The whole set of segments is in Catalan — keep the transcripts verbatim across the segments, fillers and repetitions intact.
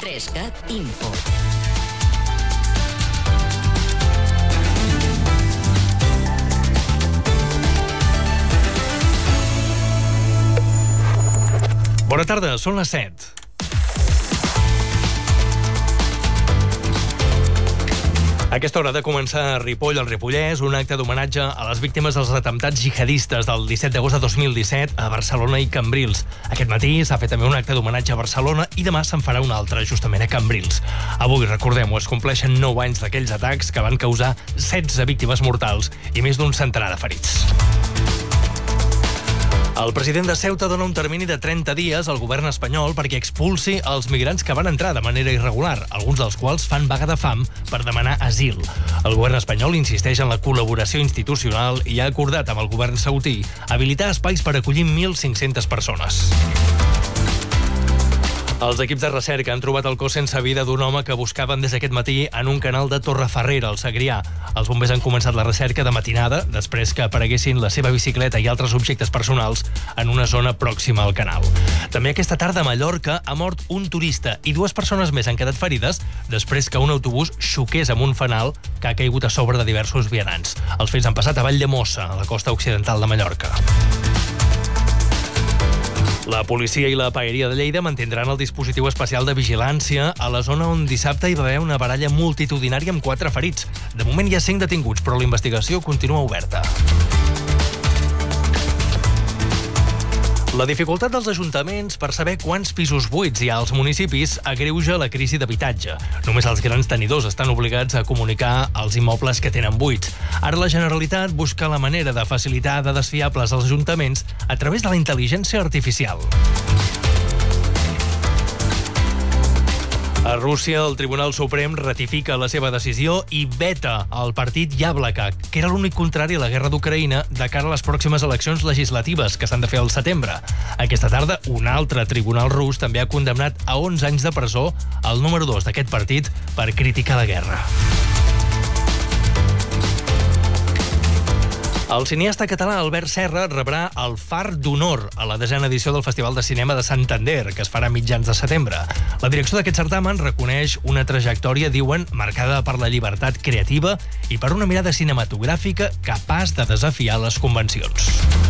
Trescat Info. Bona tarda, són les set. A aquesta hora ha de començar a Ripoll, al Ripollès, un acte d'homenatge a les víctimes dels atemptats jihadistes del disset d'agost de dos mil disset a Barcelona i Cambrils. Aquest matí s'ha fet també un acte d'homenatge a Barcelona i demà se'n farà un altre, justament a Cambrils. Avui, recordem-ho, es compleixen nou anys d'aquells atacs que van causar setze víctimes mortals i més d'un centenar de ferits. El president de Ceuta dona un termini de trenta dies al govern espanyol perquè expulsi els migrants que van entrar de manera irregular, alguns dels quals fan vaga de fam per demanar asil. El govern espanyol insisteix en la col·laboració institucional i ha acordat amb el govern saudí habilitar espais per acollir mil cinc-centes persones. Els equips de recerca han trobat el cos sense vida d'un home que buscaven des d'aquest matí en un canal de Torrefarrera, al Segrià. Els bombers han començat la recerca de matinada, després que apareguessin la seva bicicleta i altres objectes personals en una zona pròxima al canal. També aquesta tarda a Mallorca ha mort un turista i dues persones més han quedat ferides després que un autobús xoqués amb un fanal que ha caigut a sobre de diversos vianants. Els fets han passat a Valldemossa, a la costa occidental de Mallorca. La policia i la paeria de Lleida mantindran el dispositiu especial de vigilància a la zona on dissabte hi va haver una baralla multitudinària amb quatre ferits. De moment hi ha cinc detinguts, però la investigació continua oberta. La dificultat dels ajuntaments per saber quants pisos buits hi ha als municipis agreuja la crisi d'habitatge. Només els grans tenidors estan obligats a comunicar els immobles que tenen buits. Ara la Generalitat busca la manera de facilitar dades fiables als ajuntaments a través de la intel·ligència artificial. A Rússia, el Tribunal Suprem ratifica la seva decisió i veta el partit Yablaka, que era l'únic contrari a la guerra d'Ucraïna de cara a les pròximes eleccions legislatives que s'han de fer al setembre. Aquesta tarda, un altre tribunal rus també ha condemnat a onze anys de presó el número dos d'aquest partit per criticar la guerra. El cineasta català Albert Serra rebrà el Far d'Honor a la desena edició del Festival de Cinema de Santander, que es farà a mitjans de setembre. La direcció d'aquest certamen reconeix una trajectòria, diuen, marcada per la llibertat creativa i per una mirada cinematogràfica capaç de desafiar les convencions.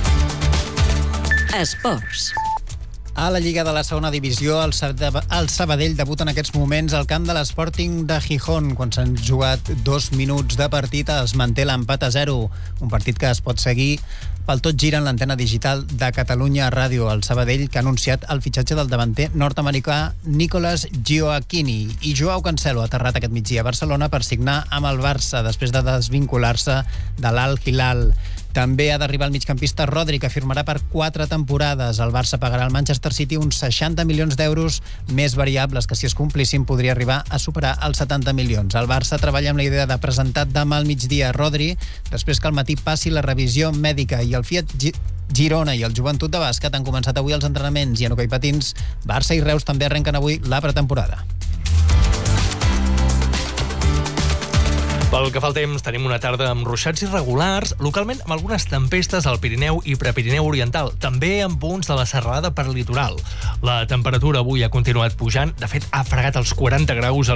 Esports. A la Lliga de la segona divisió, el Sabadell debuta en aquests moments al camp de l'Sporting de Gijón. Quan s'han jugat dos minuts de partit, es manté l'empat a zero. Un partit que es pot seguir pel Tot Gira en l'antena digital de Catalunya Ràdio. El Sabadell, que ha anunciat el fitxatge del davanter nord-americà Nicolas Gioacchini. I Joao Cancelo ha aterrat aquest migdia a Barcelona per signar amb el Barça després de desvincular-se de l'Al Hilal. També ha d'arribar el migcampista Rodri, que firmarà per quatre temporades. El Barça pagarà al Manchester City uns seixanta milions d'euros més variables, que si es complissin podria arribar a superar els setanta milions. El Barça treballa amb la idea de presentar demà al migdia Rodri, després que al matí passi la revisió mèdica, i el Fiat Girona i el Joventut de Bàsquet han començat avui els entrenaments, i en hoquei patins, Barça i Reus també arrenquen avui la pretemporada. Pel que fa al temps, tenim una tarda amb ruixats irregulars, localment amb algunes tempestes al Pirineu i Prepirineu Oriental, també amb punts de la serralada per litoral. La temperatura avui ha continuat pujant, de fet ha fregat els quaranta graus al